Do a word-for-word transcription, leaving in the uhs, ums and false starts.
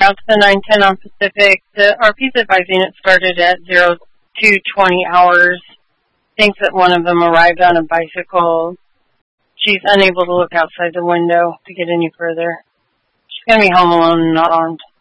out to the nine ten on Pacific. The R P's advising it started at zero two twenty hours. Thinks that one of them arrived on a bicycle. She's unable to look outside the window to get any further. She's going to be home alone and not armed.